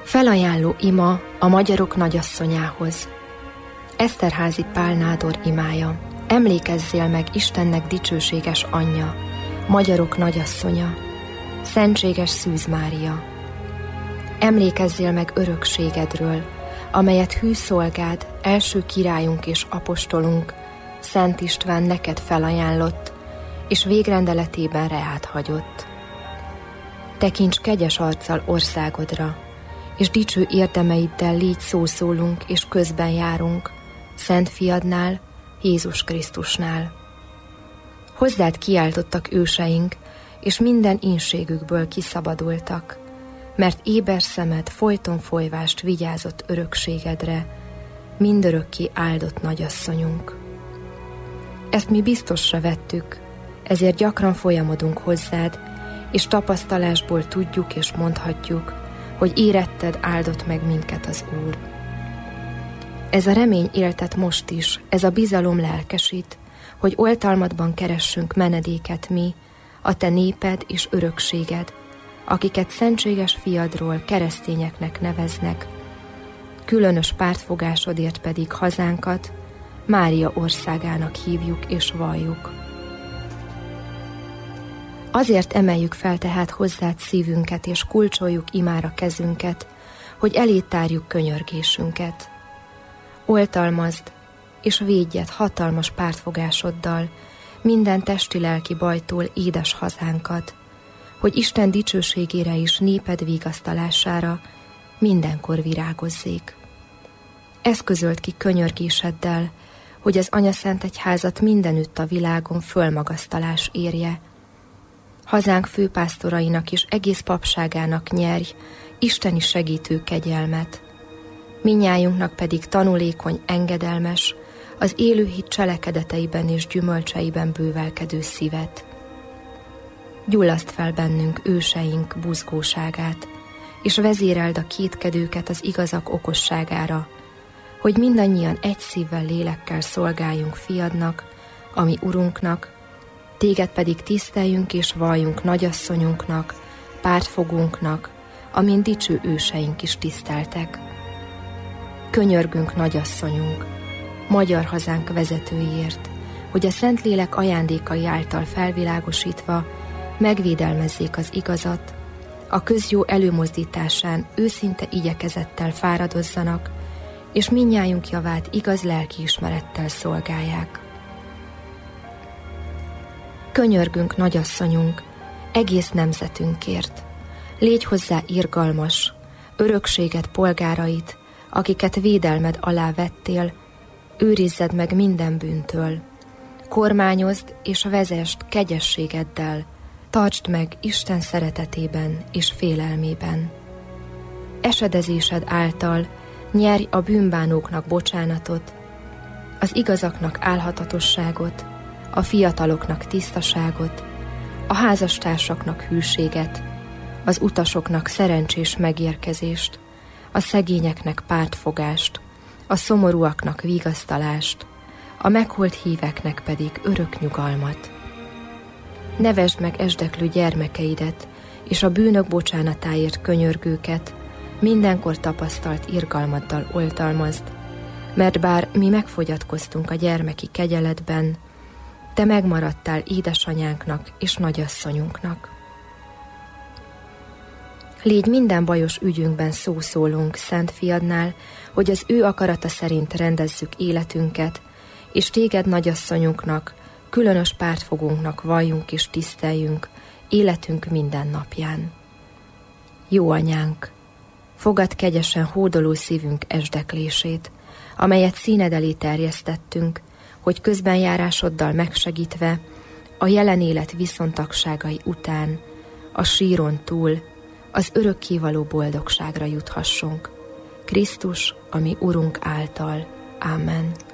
Felajánló ima a magyarok nagyasszonyához. Eszterházy Pál nádor imája. Emlékezzél meg Istennek dicsőséges anyja, magyarok nagyasszonya, szentséges Szűz Mária. Emlékezzél meg örökségedről, amelyet hű szolgád, első királyunk és apostolunk, Szent István neked felajánlott, és végrendeletében reát hagyott. Tekints kegyes arccal országodra, és dicső érdemeiddel légy szószólunk és közben járunk, Szent Fiadnál, Jézus Krisztusnál. Hozzád kiáltottak őseink, és minden ínségükből kiszabadultak, mert éber szemed folyton folyvást vigyázott örökségedre, mindörökké áldott nagyasszonyunk. Ezt mi biztosra vettük, ezért gyakran folyamodunk hozzád, és tapasztalásból tudjuk és mondhatjuk, hogy éretted áldott meg minket az Úr. Ez a remény éltet most is, ez a bizalom lelkesít, hogy oltalmadban keressünk menedéket mi, a te néped és örökséged, akiket szentséges fiadról keresztényeknek neveznek, különös pártfogásodért pedig hazánkat Mária országának hívjuk és valljuk. Azért emeljük fel tehát hozzád szívünket, és kulcsoljuk imára kezünket, hogy eléd tárjuk könyörgésünket. Oltalmazd, és védjed hatalmas pártfogásoddal minden testi-lelki bajtól édes hazánkat, hogy Isten dicsőségére és néped vigasztalására mindenkor virágozzék. Eszközöld ki könyörgéseddel, hogy az Anyaszentegyházat mindenütt a világon fölmagasztalás érje. Hazánk főpásztorainak és egész papságának nyerj isteni segítő kegyelmet, mindnyájunknak pedig tanulékony, engedelmes, az élő hit cselekedeteiben és gyümölcseiben bővelkedő szívet. Gyullaszt fel bennünk őseink buzgóságát, és vezéreld a kétkedőket az igazak okosságára, hogy mindannyian egy szívvel, lélekkel szolgáljunk fiadnak, ami Urunknak, téged pedig tiszteljünk és valljunk nagyasszonyunknak, pártfogónknak, amin dicső őseink is tiszteltek. Könyörgünk nagyasszonyunk, magyar hazánk vezetőiért, hogy a Szentlélek ajándékai által felvilágosítva megvédelmezzék az igazat, a közjó előmozdításán őszinte igyekezettel fáradozzanak, és mindnyájunk javát igaz lelkiismerettel szolgálják. Könyörgünk nagyasszonyunk, egész nemzetünkért. Légy hozzá irgalmas, örökséged polgárait, akiket védelmed alá vettél, őrizzed meg minden bűntől. Kormányozd és vezesd kegyességeddel, tartsd meg Isten szeretetében és félelmében. Esedezésed által nyerj a bűnbánóknak bocsánatot, az igazaknak álhatatosságot, a fiataloknak tisztaságot, a házastársaknak hűséget, az utasoknak szerencsés megérkezést, a szegényeknek pártfogást, a szomorúaknak vigasztalást, a meghalt híveknek pedig örök nyugalmat. Nevesd meg esdeklő gyermekeidet, és a bűnök bocsánatáért könyörgőket mindenkor tapasztalt irgalmaddal oltalmazd, mert bár mi megfogyatkoztunk a gyermeki kegyeletben, te megmaradtál édesanyánknak és nagyasszonyunknak. Légy minden bajos ügyünkben szószólunk Szent Fiadnál, hogy az ő akarata szerint rendezzük életünket, és téged nagyasszonyunknak, különös pártfogónknak valljunk és tiszteljünk életünk minden napján. Jó anyánk, fogadd kegyesen hódoló szívünk esdeklését, amelyet színed elé terjesztettünk, hogy közbenjárásoddal megsegítve a jelen élet viszontagságai után, a síron túl, az örökkévaló boldogságra juthassunk. Krisztus, ami Urunk által. Ámen.